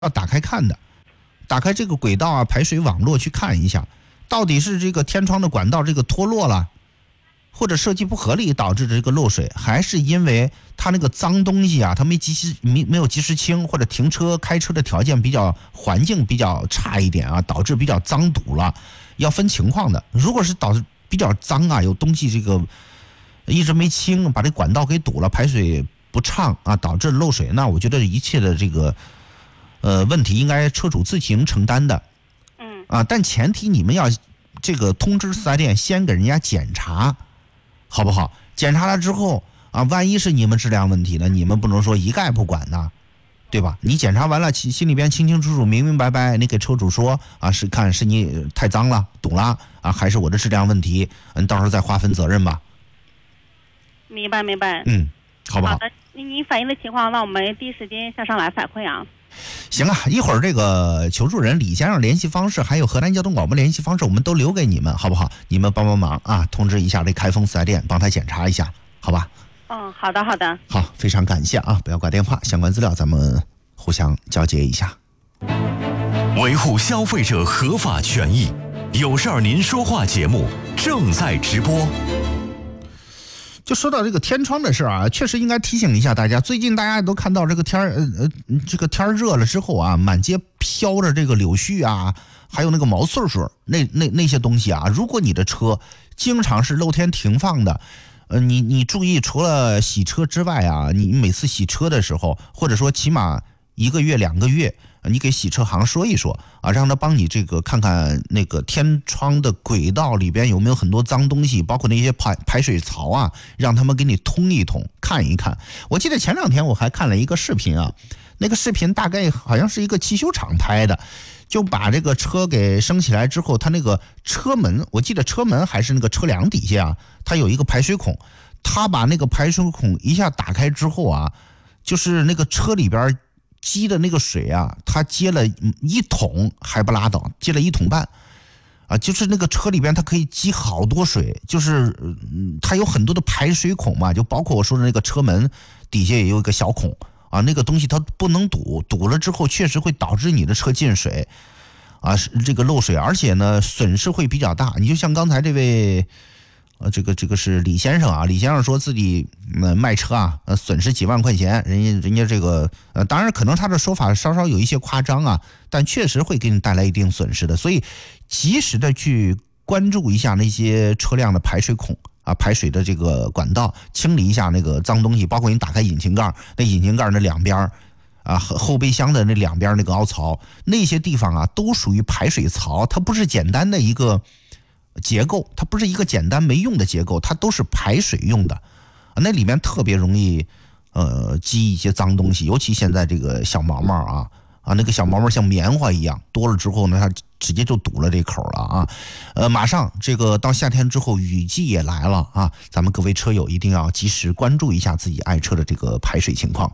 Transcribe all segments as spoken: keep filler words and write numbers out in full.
要打开看的，打开这个轨道啊排水网络去看一下，到底是这个天窗的管道这个脱落了，或者设计不合理导致这个漏水，还是因为它那个脏东西啊它没及时没没有及时清，或者停车开车的条件比较环境比较差一点啊，导致比较脏堵了，要分情况的。如果是导致比较脏啊，有东西这个一直没清，把这管道给堵了，排水不畅啊，导致漏水，那我觉得一切的这个呃问题应该车主自行承担的。 嗯啊，但前提你们要这个通知四 S 店先给人家检查，好不好？检查了之后啊，万一是你们质量问题呢，你们不能说一概不管呢，对吧？你检查完了，心里边清清楚楚、明明白白，你给车主说啊，是看是你太脏了、堵了啊，还是我的质量问题？嗯，到时候再划分责任吧。 明白明白。 嗯，好不好？ 好的，您反映的情况，让我们第一时间向上来反馈啊。 行啊，一会儿这个求助人李先生联系方式，还有河南交通广播联系方式，我们都留给你们，好不好？你们帮帮忙啊，通知一下这开封四 S 店，帮他检查一下，好吧？ 嗯，好的好的。 好，非常感谢啊！不要挂电话，相关资料咱们互相交接一下。 维护消费者合法权益，有事儿您说话节目正在直播。 就说到这个天窗的事啊，确实应该提醒一下大家。最近大家都看到这个天呃呃这个天热了之后啊，满街飘着这个柳絮啊，还有那个毛穗穗，那那那些东西啊，如果你的车经常是露天停放的，呃，你你注意，除了洗车之外啊，你每次洗车的时候，或者说起码一个月两个月，你给洗车行说一说啊，让他帮你这个看看那个天窗的轨道里边有没有很多脏东西，包括那些排排水槽啊，让他们给你通一通，看一看。我记得前两天我还看了一个视频啊，那个视频大概好像是一个汽修厂拍的，就把这个车给升起来之后，它那个车门，我记得车门还是那个车梁底下啊，它有一个排水孔，他把那个排水孔一下打开之后啊，就是那个车里边积的那个水啊，他接了一桶还不拉倒，接了一桶半啊，就是那个车里边它可以积好多水，就是嗯，它有很多的排水孔嘛，就包括我说的那个车门底下也有一个小孔啊，那个东西它不能堵，堵了之后确实会导致你的车进水啊，这个漏水，而且呢损失会比较大。你就像刚才这位呃，这个这个是李先生啊，李先生说自己呃卖车啊，呃损失几万块钱，人家人家这个呃，当然可能他的说法稍稍有一些夸张啊，但确实会给你带来一定损失的，所以及时的去关注一下那些车辆的排水孔啊，排水的这个管道，清理一下那个脏东西，包括你打开引擎盖，那引擎盖那两边啊，后备箱的那两边那个凹槽，那些地方啊都属于排水槽，它不是简单的一个结构，它不是一个简单没用的结构，它都是排水用的，那里面特别容易呃积一些脏东西，尤其现在这个小毛毛啊啊，那个小毛毛像棉花一样，多了之后呢，它直接就堵了这口了啊。呃，马上这个到夏天之后，雨季也来了啊，咱们各位车友一定要及时关注一下自己爱车的这个排水情况。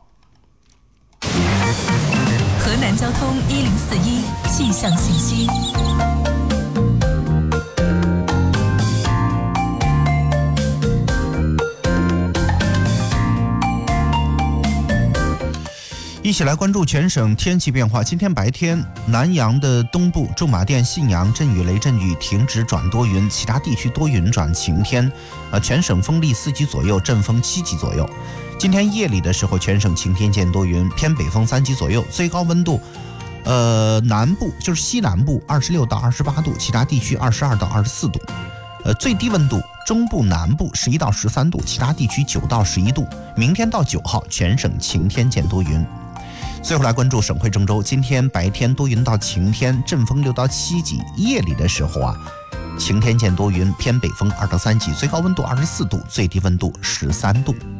河南交通一零四一气象信息。 一起来关注全省天气变化。今天白天，南阳的东部、驻马店、信阳阵雨雷阵雨停止转多云，其他地区多云转晴天。呃，全省风力四级左右，阵风七级左右。今天夜里的时候，全省晴天见多云，偏北风三级左右，最高温度，呃，南部就是西南部二十六到二十八度，其他地区二十二到二十四度。呃，最低温度中部南部十一到十三度，其他地区九到十一度。明天到九号，全省晴天见多云。最后来关注省会郑州，今天白天多云到晴天，阵风六到七级，夜里的时候啊，晴天见多云，偏北风二到三级，最高温度二十四度，最低温度十三度。